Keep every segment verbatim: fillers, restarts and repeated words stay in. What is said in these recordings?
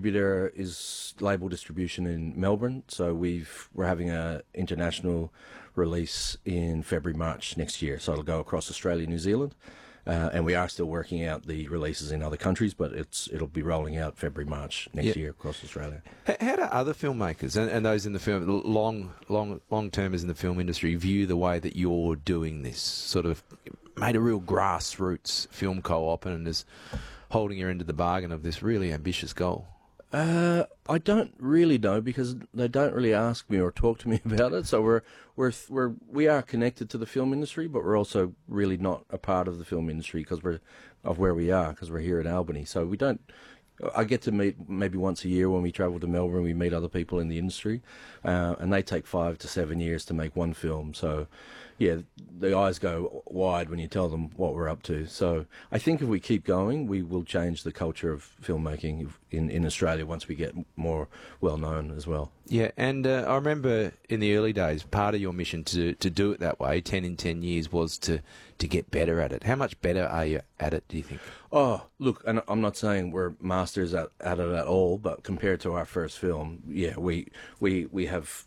distributor is label distribution in Melbourne, so we've we're having a international release in February, March next year. So it'll go across Australia, New Zealand, uh, and we are still working out the releases in other countries, but it's it'll be rolling out February, March next Yeah. year across Australia. H- How do other filmmakers and, and those in the film, long, long, long-termers in the film industry, view the way that you're doing this? Sort of made a real grassroots film co-op and is holding your end of the bargain of this really ambitious goal. Uh, I don't really know because they don't really ask me or talk to me about it. So we're we're we're we are connected to the film industry, but we're also really not a part of the film industry because we're of where we are because we're here in Albany. So we don't. I get to meet maybe once a year when we travel to Melbourne. We meet other people in the industry, uh, and they take five to seven years to make one film. So, yeah, the eyes go wide when you tell them what we're up to. So I think if we keep going, we will change the culture of filmmaking in, in Australia once we get more well known as well. Yeah, and uh, I remember in the early days, part of your mission to to do it that way, ten in ten years, was to, to get better at it. How much better are you at it, do you think? Oh, look, and I'm not saying we're masters at, at it at all, but compared to our first film, yeah, we we we have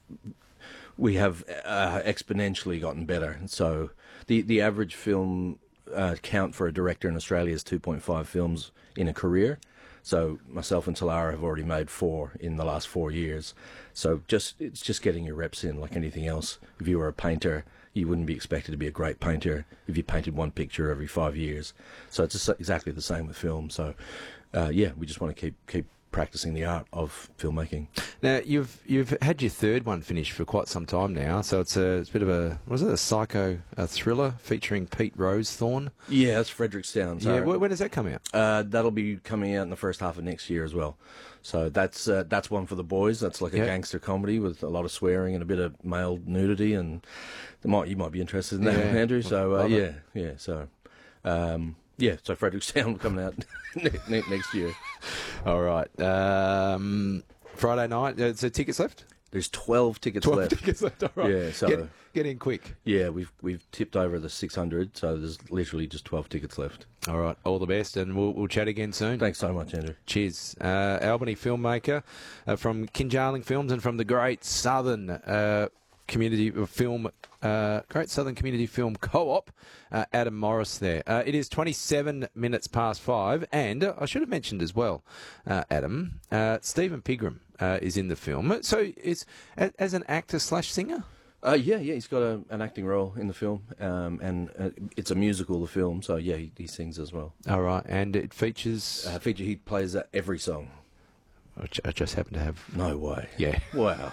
we have uh, exponentially gotten better. So the the average film uh, count for a director in Australia is two point five films in a career. So myself and Talara have already made four in the last four years. So just it's just getting your reps in like anything else. If you were a painter, you wouldn't be expected to be a great painter if you painted one picture every five years. So it's just exactly the same with film. So, uh, yeah, we just want to keep keep practicing the art of filmmaking. Now, you've you've had your third one finished for quite some time now, so it's a, it's a bit of a, was it a psycho a thriller featuring Pete Rosethorn? Yeah, that's Frederickstown. Yeah, Sorry. wh- when does that come out? Uh, that'll be coming out in the first half of next year as well. So that's uh, that's one for the boys. That's like a Yeah. gangster comedy with a lot of swearing and a bit of male nudity, and they might you might be interested in that, Yeah. Andrew. So uh, Love yeah, it. yeah. So um, yeah, so Frederickstown coming out ne- ne- next year. All right. Um, Friday night, uh, so tickets left? There's twelve tickets twelve left. tickets left, all right. Yeah, so Get, get in quick. yeah, we've we've tipped over the six hundred, so there's literally just twelve tickets left. All right, all the best, and we'll, we'll chat again soon. Thanks so much, Andrew. Cheers. Uh, Albany filmmaker uh, from Kinjarling Films and from the Great Southern uh, Community Film, uh, Great Southern Community Film Co-op, uh, Adam Morris there. Uh, it is twenty-seven minutes past five, and uh, I should have mentioned as well, uh, Adam, uh, Stephen Pigram uh, is in the film. So it's as, as an actor slash singer? Uh, yeah, yeah, he's got a, an acting role in the film, um, and uh, it's a musical, the film, so yeah, he, he sings as well. All right, and it features... Uh, feature, he plays uh, every song. I ju- I just happen to have... No way. Yeah. Wow.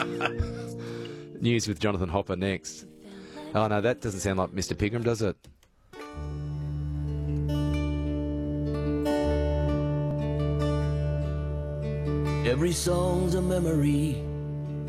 News with Jonathan Hopper next. Oh, no, that doesn't sound like Mister Pigram, does it? Every song's a memory